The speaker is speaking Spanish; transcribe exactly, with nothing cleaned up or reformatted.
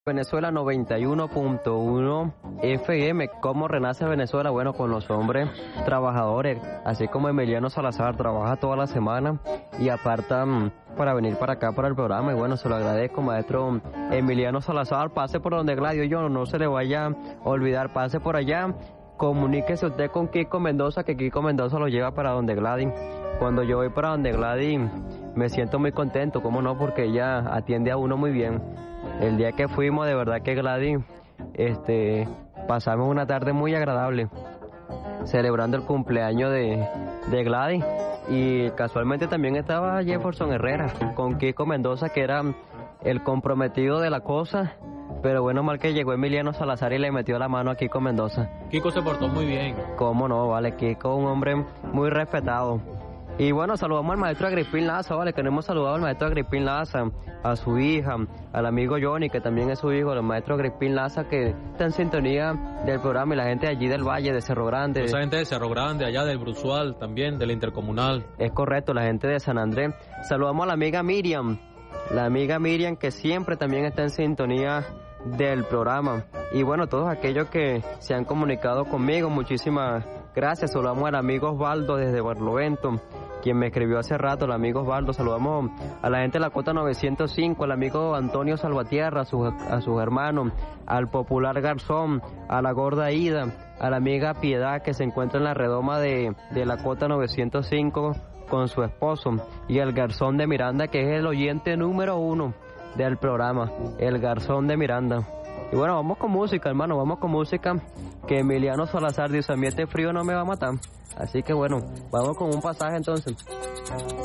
Venezuela noventa y uno punto uno F M. ¿Cómo renace Venezuela? Bueno, con los hombres trabajadores, así como Emiliano Salazar trabaja toda la semana y apartan para venir para acá para el programa. Y bueno, se lo agradezco, maestro Emiliano Salazar. Pase por donde Gladio, yo no se le vaya a olvidar, pase por allá. Comuníquese usted con Kiko Mendoza, que Kiko Mendoza lo lleva para donde Gladys. Cuando yo voy para donde Gladys me siento muy contento, ¿cómo no? Porque ella atiende a uno muy bien. El día que fuimos, de verdad que Gladys, este, pasamos una tarde muy agradable, celebrando el cumpleaños de, de Gladys. Y casualmente también estaba Jefferson Herrera con Kiko Mendoza, que era el comprometido de la cosa. Pero bueno, mal que llegó Emiliano Salazar y le metió la mano a Kiko Mendoza. Kiko se portó muy bien. Cómo no, vale, Kiko, un hombre muy respetado. Y bueno, saludamos al maestro Agripín Laza, vale, que no hemos saludado al maestro Agripín Laza, a su hija, al amigo Johnny, que también es su hijo, el maestro Agripín Laza, que está en sintonía del programa, y la gente de allí del Valle, de Cerro Grande. Esa gente de Cerro Grande, allá del Brusual, también, del Intercomunal. Es correcto, la gente de San Andrés. Saludamos a la amiga Miriam, la amiga Miriam, que siempre también está en sintonía del programa. Y bueno, todos aquellos que se han comunicado conmigo, muchísimas gracias. Saludamos al amigo Osvaldo desde Barlovento, quien me escribió hace rato, el amigo Osvaldo. Saludamos a la gente de la Cota novecientos cinco, al amigo Antonio Salvatierra, a sus, a sus hermanos, al popular Garzón, a la gorda Ida, a la amiga Piedad, que se encuentra en la redoma de, de la Cota novecientos cinco con su esposo, y el Garzón de Miranda, que es el oyente número uno del programa, el Garzón de Miranda. Y bueno, vamos con música, hermano, vamos con música, que Emiliano Salazar dice: a mí este frío no me va a matar. Así que bueno, vamos con un pasaje entonces.